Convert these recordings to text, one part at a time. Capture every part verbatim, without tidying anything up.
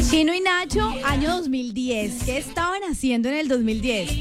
Chino y Nacho, año dos mil diez. ¿Qué estaban haciendo en el dos mil diez?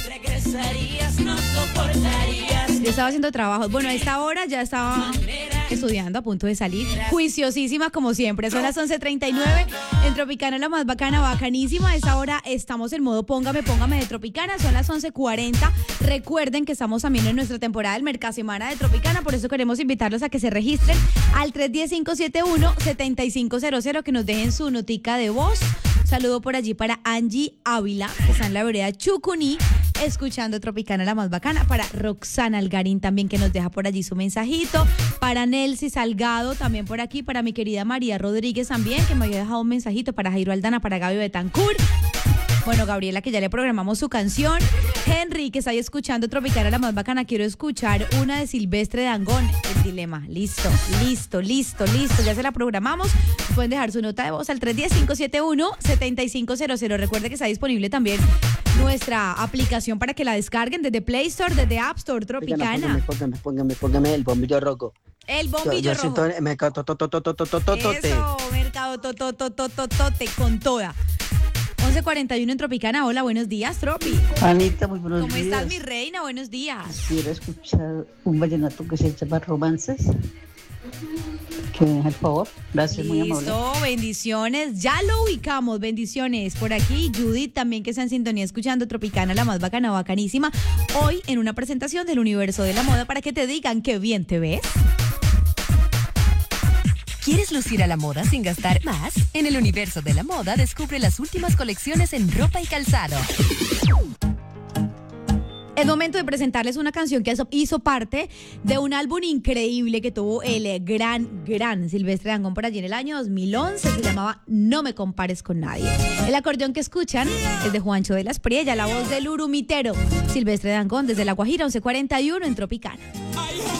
Yo estaba haciendo trabajos. Bueno, a esta hora ya estaba estudiando, a punto de salir. Juiciosísima como siempre. Son las once treinta y nueve. En Tropicana la más bacana, bacanísima. A esta hora estamos en modo póngame, póngame de Tropicana. Son las once cuarenta. Recuerden que estamos también en nuestra temporada del Mercasemana de Tropicana. Por eso queremos invitarlos a que se registren al tres uno cero, cinco siete uno, siete cinco cero cero. Que nos dejen su notica de voz. Saludo por allí para Angie Ávila, que está en la vereda Chucuní, escuchando Tropicana la más bacana. Para Roxana Algarín también, que nos deja por allí su mensajito. Para Nelcy Salgado también por aquí. Para mi querida María Rodríguez también, que me había dejado un mensajito. Para Jairo Aldana, para Gaby Betancourt. Bueno, Gabriela, que ya le programamos su canción. Henry, que está ahí escuchando Tropicana la más bacana. Quiero escuchar una de Silvestre Dangond, El Dilema. Listo, listo, listo, listo. Ya se la programamos. Pueden dejar su nota de voz al tres uno cero, cinco siete uno, siete cinco cero cero. Recuerde que está disponible también nuestra aplicación para que la descarguen desde Play Store, desde App Store, Tropicana. Póngame, póngame, póngame, póngame el bombillo rojo. El bombillo yo, yo rojo. siento el mercado to, to, to, to, to, to, to, tote. Eso, mercado to, to, to, to, to, tote, con toda. once cuarenta y uno en Tropicana. Hola, buenos días, Tropi. Anita, muy buenos ¿Cómo días. estás, mi reina? Buenos días. Quisiera escuchar un vallenato que se llama Romances. Que me deja el favor. Gracias, muy amable. Listo, bendiciones. Ya lo ubicamos, bendiciones. Por aquí, Judith también, que está en sintonía escuchando Tropicana, la más bacana, bacanísima. Hoy en una presentación del universo de la moda para que te digan qué bien te ves. ¿Quieres lucir a la moda sin gastar más? En el universo de la moda descubre las últimas colecciones en ropa y calzado. Es momento de presentarles una canción que hizo parte de un álbum increíble que tuvo el gran, gran Silvestre Dangond por allí en el año dos mil once. Se llamaba No me compares con nadie. El acordeón que escuchan es de Juancho de la Espriella, la voz del urumitero Silvestre Dangond desde La Guajira, once cuarenta y uno en Tropicana.